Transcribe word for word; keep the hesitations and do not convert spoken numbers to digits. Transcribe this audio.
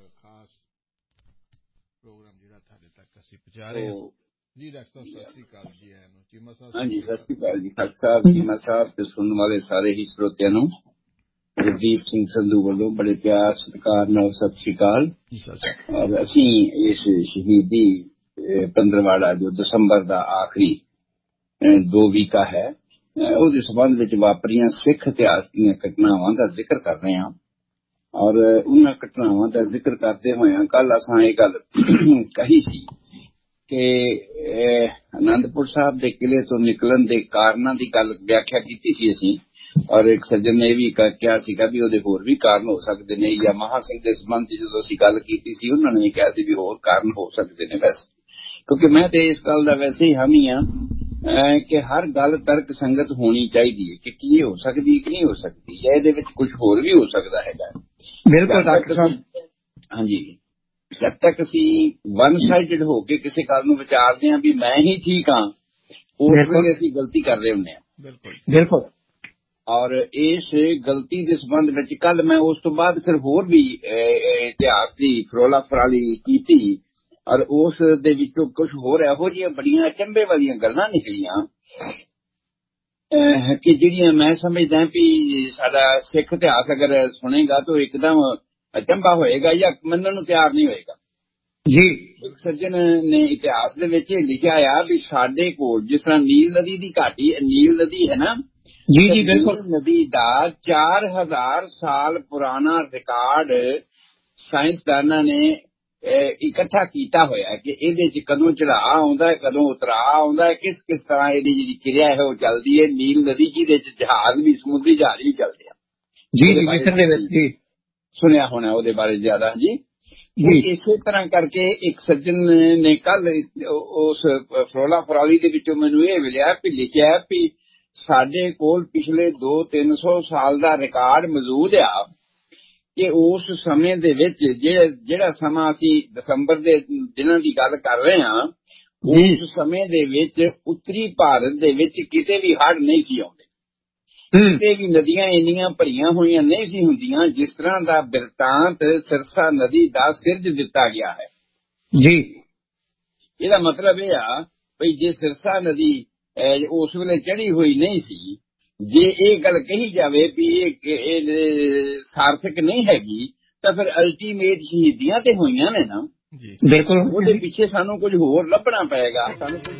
ਖਾਸ ਪ੍ਰੋਗਰਾਮ ਜਿਹੜਾ ਤੁਹਾਡੇ ਤੱਕ ਅਸੀਂ ਪਹੁੰਚਾ ਰਹੇ ਹਾਂ। ਜੀ ਡਾਕਟਰ ਸਾਹਿਬ ਸਤਿ ਸ੍ਰੀ ਅਕਾਲ ਜੀ। ਆਇਆਂ ਨੂੰ ਚੀਮਾ ਸਾਹਿਬ। ਹਾਂਜੀ ਸਤਿ ਸ੍ਰੀ ਅਕਾਲ ਜੀ ਖਾਲਸਾ ਸਾਹਿਬ, ਚੀਮਾ ਸਾਹਿਬ ਤੇ ਸੁਣਨ ਵਾਲੇ ਸਾਰੇ ਹੀ ਸਰੋਤਿਆਂ ਨੂੰ ਗੁਰਦੀਪ ਸਿੰਘ ਸੰਧੂ ਵੱਲੋਂ ਬੜੇ ਪਿਆਰ ਸਤਿਕਾਰ ਨਾਲ ਸਤਿ ਸ੍ਰੀ ਅਕਾਲ। ਔਰ ਅਸੀਂ ਇਸ ਸ਼ਹੀਦੀ ਪੰਦਰਵਾੜਾ ਜੋ ਦਸੰਬਰ ਦਾ ਆਖਰੀ ਦੋ ਵੀਕਾ ਹੈ ਉਹਦੇ ਸੰਬੰਧ ਵਿੱਚ ਵਾਪਰੀਆਂ ਸਿੱਖ ਇਤਿਹਾਸ ਦੀਆਂ ਘਟਨਾਵਾਂ ਦਾ ਜ਼ਿਕਰ ਕਰ ਰਹੇ ਹਾਂ। ਔਰ ਉਹਨਾਂ ਘਟਨਾਵਾਂ ਦਾ ਜ਼ਿਕਰ ਕਰਦੇ ਹੋਇਆਂ ਕੱਲ ਅਸਾਂ ਇਹ ਗੱਲ ਕਹੀ ਸੀ ਕਿ ਅਨੰਦਪੁਰ ਸਾਹਿਬ ਦੇ ਕਿਲੇ ਤੋਂ ਨਿਕਲਣ ਦੇ ਕਾਰਨਾਂ ਦੀ ਗੱਲ ਵਿਆਖਿਆ ਕੀਤੀ ਸੀ ਅਸੀਂ। ਔਰ ਇੱਕ ਸੱਜਣ ਨੇ ਇਹ ਵੀ ਕਿਹਾ ਸੀਗਾ ਵੀ ਉਹਦੇ ਹੋਰ ਵੀ ਕਾਰਨ ਹੋ ਸਕਦੇ ਨੇ, ਜਾਂ ਮਹਾ ਸਿੰਘ ਦੇ ਸੰਬੰਧ ਚ ਜਦੋਂ ਅਸੀਂ ਗੱਲ ਕੀਤੀ ਸੀ ਉਹਨਾਂ ਨੇ ਵੀ ਕਿਹਾ ਸੀ ਵੀ ਹੋਰ ਕਾਰਨ ਹੋ ਸਕਦੇ ਨੇ। ਵੈਸੇ ਕਿਉਂਕਿ ਮੈਂ ਤੇ ਇਸ ਗੱਲ ਦਾ ਵੈਸੇ ਹੀ ਹਾਮੀ ਹਾਂ ਕਿ ਹਰ ਗੱਲ ਤਰਕ ਸੰਗਤ ਹੋਣੀ ਚਾਹੀਦੀ ਹੈ ਕਿ ਕੀ ਹੋ ਸਕਦੀ ਕਿ ਨਹੀਂ ਹੋ ਸਕਦੀ, ਜਾਂ ਇਹਦੇ ਵਿੱਚ ਕੁਝ ਹੋਰ ਵੀ ਹੋ ਸਕਦਾ ਹੈਗਾ। ਬਿਲਕੁਲ ਡਾਕਟਰ ਸਾਹਿਬ। ਹਾਂਜੀ, ਜਦ ਤੱਕ ਅਸੀਂ ਵਨ ਸਾਈਡਡ ਹੋ ਕੇ ਕਿਸੇ ਗੱਲ ਨੂੰ ਵਿਚਾਰਦੇ ਹਾਂ ਵੀ ਮੈਂ ਹੀ ਠੀਕ ਹਾਂ, ਉਸ ਵੇਲੇ ਅਸੀਂ ਗਲਤੀ ਕਰ ਰਹੇ ਹੁੰਦੇ ਹਾਂ। ਬਿਲਕੁਲ ਬਿਲਕੁਲ। ਔਰ ਇਸ ਗਲਤੀ ਦੇ ਸੰਬੰਧ ਵਿੱਚ ਕੱਲ ਮੈਂ ਉਸ ਤੋਂ ਬਾਅਦ ਫਿਰ ਹੋਰ ਵੀ ਇਤਿਹਾਸ ਦੀ ਫਰੋਲਾ ਫਰਾਲੀ ਕੀਤੀ ਔਰ ਉਸ ਦੇ ਵਿੱਚੋਂ ਕੁਝ ਹੋਰ ਇਹੋ ਜਿਹੀਆਂ ਬੜੀਆਂ ਅਚੰਭੇ ਵਾਲੀਆਂ ਗੱਲਾਂ ਨਿਕਲੀਆਂ ਕਿ ਜਿਹੜੀਆਂ ਮੈਂ ਸਮਝਦਾ ਵੀ ਸਾਡਾ ਸਿੱਖ ਇਤਿਹਾਸ ਅਗਰ ਸੁਣੇਗਾ ਤਾਂ ਇੱਕਦਮ ਅਚੰਭਾ ਹੋਏਗਾ ਜਾਂ ਮੰਨਣ ਨੂੰ ਤਿਆਰ ਨਹੀਂ ਹੋਏਗਾ। ਜੀ, ਇੱਕ ਸੱਜਣ ਨੇ ਇਤਿਹਾਸ ਦੇ ਵਿੱਚ ਲਿਖਿਆ ਆ ਵੀ ਸਾਡੇ ਕੋਲ ਜਿਸ ਤਰ੍ਹਾਂ ਨੀਲ ਨਦੀ ਦੀ ਘਾਟੀ, ਨੀਲ ਨਦੀ ਹੈ ਨਾ ਜੀ ਜੀ ਬਿਲਕੁਲ, ਨਦੀ ਦਾ ਚਾਰ ਹਜ਼ਾਰ ਸਾਲ ਪੁਰਾਣਾ ਰਿਕਾਰਡ ਸਾਇੰਸਦਾਨਾਂ ਨੇ ਇਕੱਠਾ ਕੀਤਾ ਹੋਇਆ ਕਿ ਇਹਦੇ ਚ ਕਦੋਂ ਚੜਾਅ ਆਉਂਦਾ ਹੈ, ਕਦੋਂ ਉਤਰਾਅ ਆਉਂਦਾ ਹੈ, ਕਿਸ ਕਿਸ ਤਰ੍ਹਾਂ ਇਹਦੀ ਜਿਹੜੀ ਕਿਰਿਆ ਹੈ ਉਹ ਚੱਲਦੀ ਹੈ। ਨੀਲ ਨਦੀ ਜਿਹਦੇ ਚ ਜਹਾਜ਼ ਵੀ, ਸਮੁੰਦਰੀ ਜਹਾਜ਼ ਵੀ ਚੱਲਦੇ ਆ। ਜੀ ਜੀ ਮਿਸਰ ਦੇ ਵਿੱਚ ਜੀ ਸੁਣਿਆ ਹੋਣਾ ਉਹਦੇ ਬਾਰੇ ਜ਼ਿਆਦਾ। ਜੀ ਇਸੇ ਤਰ੍ਹਾਂ ਕਰਕੇ ਇੱਕ ਸੱਜਣ ਨੇ ਕੱਲ ਉਸ ਫਰੋਲਾ ਫਰਾਲੀ ਦੇ ਵਿੱਚੋਂ ਮੈਨੂੰ ਇਹ ਮਿਲਿਆ ਵੀ ਲਿਖਿਆ ਵੀ ਸਾਡੇ ਕੋਲ ਪਿਛਲੇ ਦੋ ਤਿੰਨ ਸੌ ਸਾਲ ਦਾ ਰਿਕਾਰਡ ਮੌਜੂਦ ਆ ਕਿ ਉਸ ਸਮੇਂ ਦੇ ਵਿੱਚ ਜਿਹੜਾ ਜਿਹੜਾ ਸਮਾਂ ਅਸੀਂ ਦਸੰਬਰ ਦੇ ਦਿਨਾਂ ਦੀ ਗੱਲ ਕਰ ਰਹੇ ਹਾਂ, ਉਸ ਸਮੇਂ ਦੇ ਵਿੱਚ ਉੱਤਰੀ ਭਾਰਤ ਦੇ ਵਿੱਚ ਕਿਤੇ ਵੀ ਹੜ੍ਹ ਨਹੀਂ ਸੀ ਆਉਂਦੇ, ਕਿਤੇ ਵੀ ਨਦੀਆਂ ਇੰਨੀਆਂ ਭਰੀਆਂ ਹੋਈਆਂ ਨਹੀਂ ਸੀ ਹੁੰਦੀਆਂ ਜਿਸ ਤਰ੍ਹਾਂ ਦਾ ਬਿਰਤਾਂਤ ਸਿਰਸਾ ਨਦੀ ਦਾ ਸਿਰਜ ਦਿੱਤਾ ਗਿਆ ਹੈ। ਜੀ, ਇਹਦਾ ਮਤਲਬ ਇਹ ਆ ਵੀ ਜੇ ਸਿਰਸਾ ਨਦੀ ਉਸ ਵੇਲੇ ਚੜੀ ਹੋਈ ਨਹੀਂ ਸੀ, ਜੇ ਇਹ ਗੱਲ ਕਹੀ ਜਾਵੇ ਵੀ ਇਹ ਸਾਰਥਕ ਨਹੀਂ ਹੈਗੀ ਤਾਂ ਫਿਰ ਅਲਟੀਮੇਟ ਸ਼ਹੀਦੀਆਂ ਤੇ ਹੋਈਆਂ ਨੇ ਨਾ। ਬਿਲਕੁਲ, ਉਹਦੇ ਪਿੱਛੇ ਸਾਨੂੰ ਕੁਝ ਹੋਰ ਲੱਭਣਾ ਪਏਗਾ। ਸਾਨੂੰ